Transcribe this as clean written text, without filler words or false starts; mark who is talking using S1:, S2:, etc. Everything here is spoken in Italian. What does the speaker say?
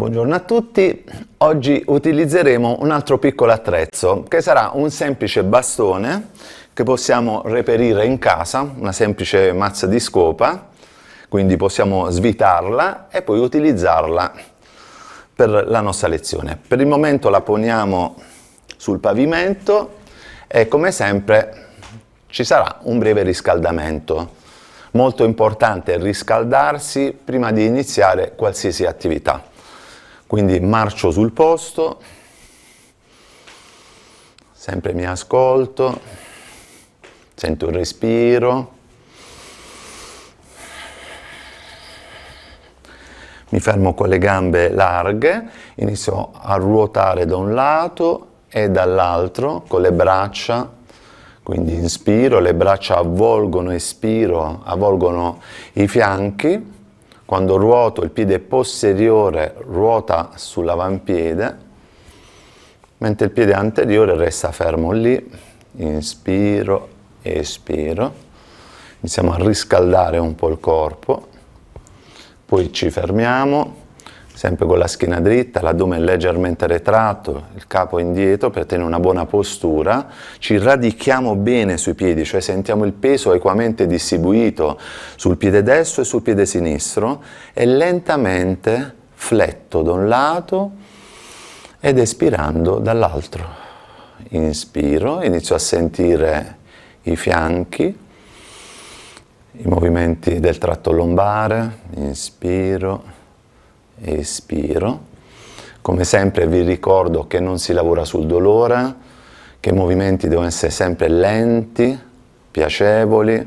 S1: Buongiorno a tutti, oggi utilizzeremo un altro piccolo attrezzo che sarà un semplice bastone che possiamo reperire in casa, una semplice mazza di scopa, quindi possiamo svitarla e poi utilizzarla per la nostra lezione. Per il momento la poniamo sul pavimento e come sempre ci sarà un breve riscaldamento. Molto importante riscaldarsi prima di iniziare qualsiasi attività. Quindi marcio sul posto, sempre mi ascolto, sento il respiro, mi fermo con le gambe larghe, inizio a ruotare da un lato e dall'altro con le braccia, quindi inspiro, le braccia avvolgono, espiro, avvolgono i fianchi. Quando ruoto il piede posteriore ruota sull'avampiede, mentre il piede anteriore resta fermo lì, inspiro, espiro, iniziamo a riscaldare un po' il corpo, poi ci fermiamo, sempre con la schiena dritta, l'addome leggermente retratto, il capo indietro per tenere una buona postura, ci radichiamo bene sui piedi, cioè sentiamo il peso equamente distribuito sul piede destro e sul piede sinistro e lentamente fletto da un lato ed espirando dall'altro. Inspiro, inizio a sentire i fianchi, i movimenti del tratto lombare, inspiro, espiro. Come sempre vi ricordo che non si lavora sul dolore, che i movimenti devono essere sempre lenti, piacevoli,